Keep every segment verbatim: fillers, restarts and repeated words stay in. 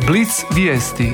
Blic vijesti.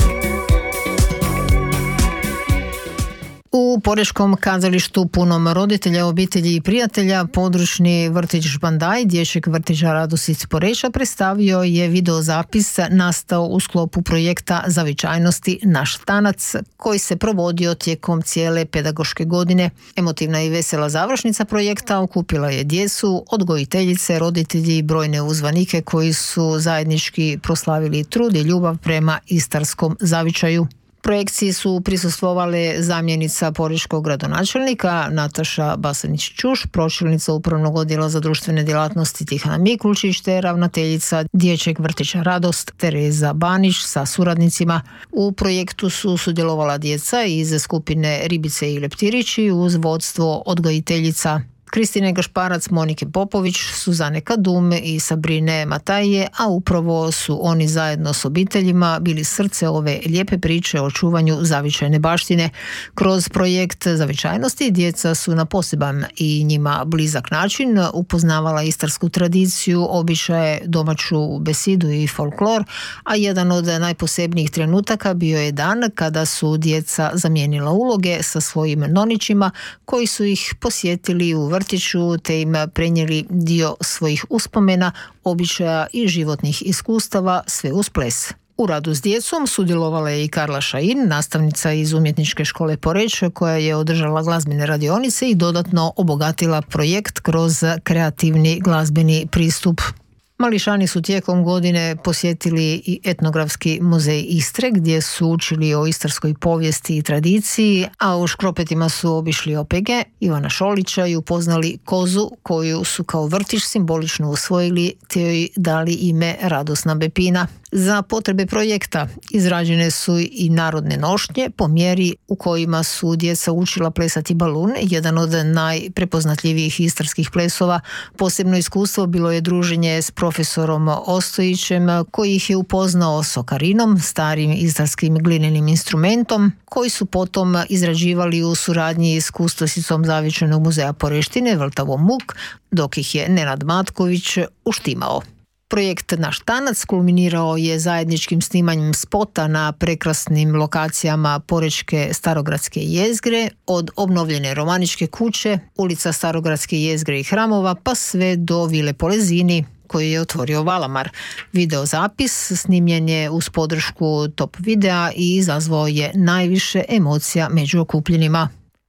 U Porečkom kazalištu punom roditelja, obitelji i prijatelja područni vrtić Žbandaj dječjeg vrtića Radost Poreča predstavio je videozapis nastao u sklopu projekta Zavičajnosti Naš tanac koji se provodio tijekom cijele pedagoške godine. Emotivna i vesela završnica projekta okupila je djecu, odgojiteljice, roditelji i brojne uzvanike koji su zajednički proslavili trud i ljubav prema istarskom zavičaju. Projekciji su prisustvovale zamjenica porečkog gradonačelnika Nataša Basanić-Čuš, pročelnica Upravnog odjela za društvene djelatnosti Tihana Mikulčić te ravnateljica dječjeg vrtića Radost Tereza Banić sa suradnicima. U projektu su sudjelovala djeca iz skupine Ribice i Leptirići uz vodstvo odgojiteljica Kristine Gašparac, Monike Popović, Suzane Kadum i Sabrine Matajje, a upravo su oni zajedno s obiteljima bili srce ove lijepe priče o čuvanju zavičajne baštine. Kroz projekt Zavičajnosti djeca su na poseban i njima blizak način upoznavala istarsku tradiciju, običaje, domaću besidu i folklor, a jedan od najposebnijih trenutaka bio je dan kada su djeca zamijenila uloge sa svojim nonićima koji su ih posjetili u vrtiću te im prenijeli dio svojih uspomena, običaja i životnih iskustava, sve uz ples. U radu s djecom sudjelovala je i Karla Šajin, nastavnica iz Umjetničke škole Poreč, koja je održala glazbene radionice i dodatno obogatila projekt kroz kreativni glazbeni pristup. Mališani su tijekom godine posjetili i etnografski muzej Istre gdje su učili o istarskoj povijesti i tradiciji, a u Škropetima su obišli O P G Ivana Šolića i upoznali kozu koju su kao vrtić simbolično usvojili te joj dali ime Radosna Bepina. Za potrebe projekta izrađene su i narodne nošnje po mjeri u kojima su djeca učila plesati balun, jedan od najprepoznatljivijih istarskih plesova. Posebno iskustvo bilo je druženje s profesorom Ostojićem koji ih je upoznao s okarinom, starim istarskim glinenim instrumentom, koji su potom izrađivali u suradnji s kustosicom Zavičajnog muzeja Poreštine Vltavo Muk, dok ih je Nenad Matković uštimao. Projekt Naš tanac kulminirao je zajedničkim snimanjem spota na prekrasnim lokacijama porečke Starogradske jezgre, od obnovljene Romaničke kuće, ulica Starogradske jezgre i hramova, pa sve do Vile Polezini, koji je otvorio Valamar. Videozapis snimljen je uz podršku Top videa i izazvao je najviše emocija među okupljenima.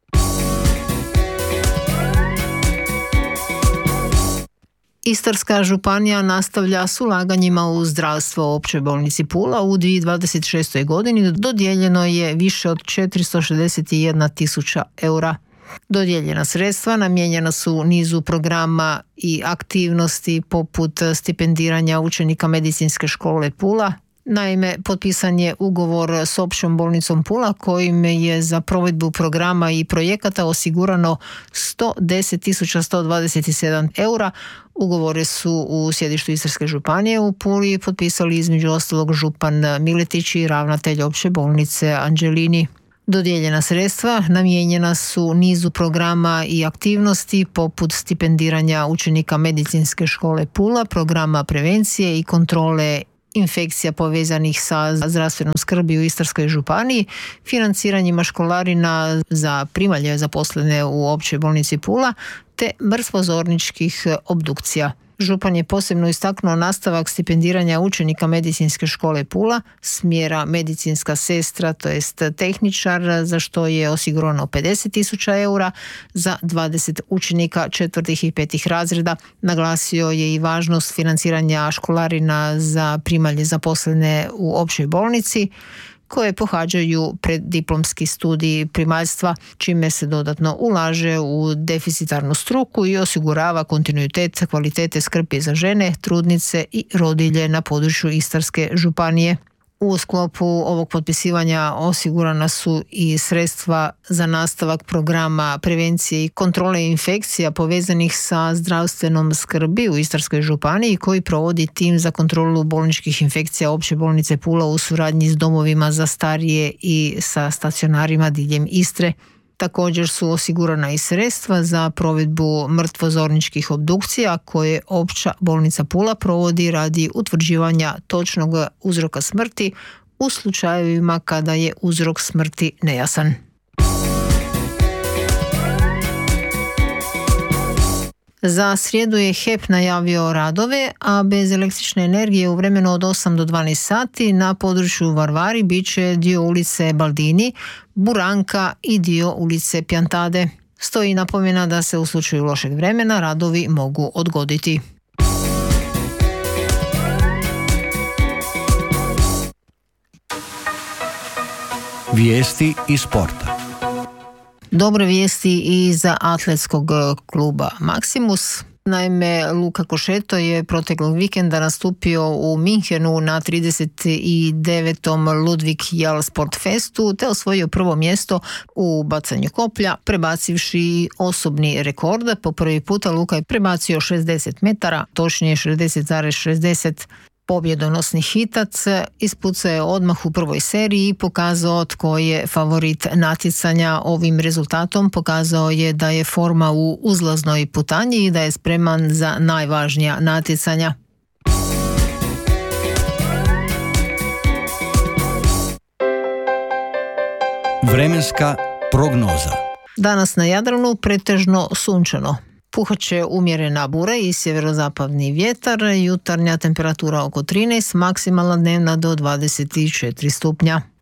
Istarska županija nastavlja s ulaganjima u zdravstvo Općoj bolnici Pula. U dvije tisuće dvadeset šestoj. godini dodijeljeno je više od četiristo šezdeset jedna tisuća eura. Dodijeljena sredstva namijenjena su nizu programa i aktivnosti poput stipendiranja učenika Medicinske škole Pula. Naime, potpisan je ugovor s Općom bolnicom Pula kojim je za provedbu programa i projekata osigurano sto deset tisuća sto dvadeset sedam eura. Ugovore su u sjedištu Istarske županije u Puli potpisali između ostalog župan Miletić i ravnatelj Opće bolnice Anđelini. Dodijeljena sredstva namijenjena su nizu programa i aktivnosti poput stipendiranja učenika Medicinske škole Pula, programa prevencije i kontrole infekcija povezanih sa zdravstvenom skrbi u Istarskoj županiji, financiranjima školarina za primalje zaposlene u Općoj bolnici Pula te mrtvozorničkih obdukcija. Župan je posebno istaknuo nastavak stipendiranja učenika Medicinske škole Pula, smjera medicinska sestra, to jest tehničar, za što je osigurano pedeset tisuća eura za dvadeset učenika četvrtih i petih razreda. Naglasio je i važnost financiranja školarina za primalje zaposlene u Općoj bolnici, koje pohađaju preddiplomski studij primaljstva, čime se dodatno ulaže u deficitarnu struku i osigurava kontinuitet kvalitete skrbi za žene, trudnice i rodilje na području Istarske županije. U sklopu ovog potpisivanja osigurana su i sredstva za nastavak programa prevencije i kontrole infekcija povezanih sa zdravstvenom skrbi u Istarskoj županiji koji provodi tim za kontrolu bolničkih infekcija Opće bolnice Pula u suradnji s domovima za starije i sa stacionarima diljem Istre. Također su osigurana i sredstva za provedbu mrtvozorničkih obdukcija koje Opća bolnica Pula provodi radi utvrđivanja točnog uzroka smrti u slučajevima kada je uzrok smrti nejasan. Za srijedu je H E P najavio radove, a bez električne energije u vremenu od osam do dvanaest sati na području Varvari bit će dio ulice Baldini, Buranka i dio ulice Pjantade. Stoji napomena da se u slučaju lošeg vremena radovi mogu odgoditi. Vijesti iz sporta. Dobre vijesti i za atletskog kluba Maximus. Naime, Luka Košeto je proteklog vikenda nastupio u Minhenu na trideset devetom Ludvig Jal Sport Festu te osvojio prvo mjesto u bacanju koplja, prebacivši osobni rekord. Po prvi puta Luka je prebacio šezdeset metara, točnije šezdeset zarez šezdeset. Pobjedonosni hitac ispucao je odmah u prvoj seriji i pokazao tko je favorit natjecanja. Ovim rezultatom pokazao je da je forma u uzlaznoj putanji i da je spreman za najvažnija natjecanja. Vremenska prognoza. Danas na Jadranu pretežno sunčano. Puhat će umjerena bura i sjeverozapadni vjetar, jutarnja temperatura oko trinaest, maksimalna dnevna do dvadeset četiri stupnja.